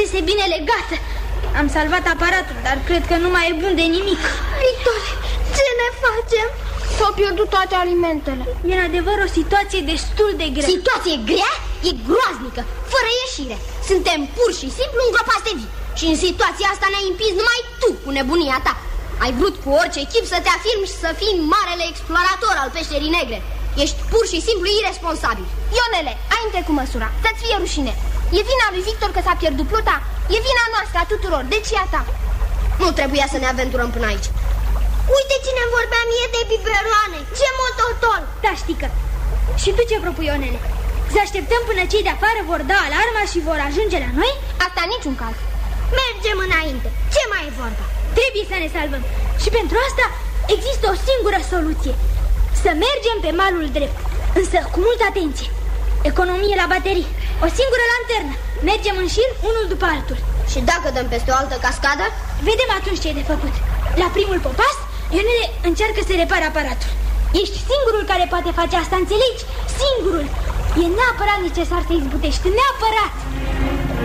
fusese bine legată. Am salvat aparatul, dar cred că nu mai e bun de nimic. Victorie, ce ne facem? S-au pierdut toate alimentele. E în adevăr o situație destul de grea. Situație grea? E groaznică, fără ieșire. Suntem pur și simplu îngropați de vii. Și în situația asta ne-ai împins numai tu cu nebunia ta. Ai vrut cu orice chip să te afirmi și să fii marele explorator al peșterii negre. Ești pur și simplu irresponsabil. Ionele, ai întrecut măsura, să-ți fie rușine. E vina lui Victor că s-a pierdut pluta? E vina noastră a tuturor, deci e a ta. Nu trebuia să ne aventurăm până aici. Uite cine vorbea mie de biberoane. Ce mototol. Da, ștică. Și tu ce propui, Ionele? Să așteptăm până cei de afară vor da alarma și vor ajunge la noi? Asta în niciun caz. Mergem înainte. Ce mai e vorba? Trebuie să ne salvăm. Și pentru asta există o singură soluție. Să mergem pe malul drept, însă cu multă atenție. Economie la baterii. O singură lanternă. Mergem în șir unul după altul. Și dacă dăm peste o altă cascadă? Vedem atunci ce e de făcut. La primul popas, Ionele încearcă să repare aparatul. Ești singurul care poate face asta, înțelegi? Singurul. E neapărat necesar să izbutești, neapărat.